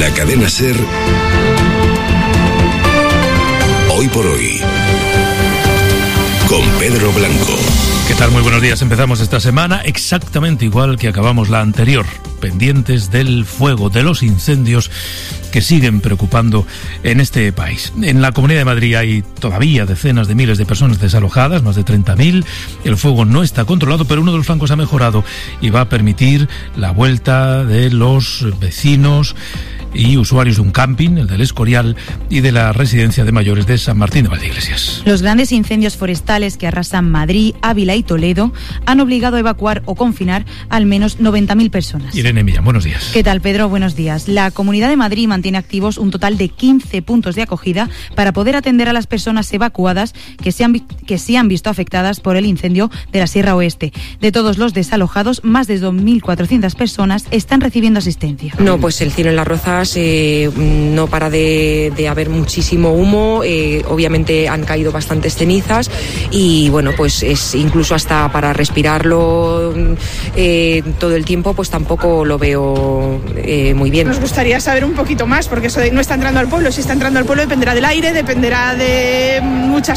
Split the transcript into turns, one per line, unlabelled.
La cadena SER, Hoy por Hoy, con Pedro Blanco.
¿Qué tal? Muy buenos días. Empezamos esta semana exactamente igual que acabamos la anterior, pendientes del fuego, de los incendios que siguen preocupando en este país. En la Comunidad de Madrid hay todavía decenas de miles de personas desalojadas, más de 30.000. El fuego no está controlado, pero uno de los flancos ha mejorado y va a permitir la vuelta de los vecinos y usuarios de un camping, el del Escorial, y de la residencia de mayores de San Martín de Valdeiglesias.
Los grandes incendios forestales que arrasan Madrid, Ávila y Toledo han obligado a evacuar o confinar al menos 90.000 personas.
Irene Millán, buenos días.
¿Qué tal, Pedro? Buenos días. La Comunidad de Madrid mantiene activos un total de 15 puntos de acogida para poder atender a las personas evacuadas que se han visto afectadas por el incendio de la Sierra Oeste. De todos los desalojados, más de 2.400 personas están recibiendo asistencia.
No, pues el cielo en Las Rozas no para de haber muchísimo humo, obviamente han caído bastantes cenizas y bueno, pues es incluso hasta para respirarlo todo el tiempo, pues tampoco lo veo muy bien.
Nos gustaría saber un poquito más, porque eso no está entrando al pueblo. Si está entrando al pueblo dependerá del aire, dependerá de muchas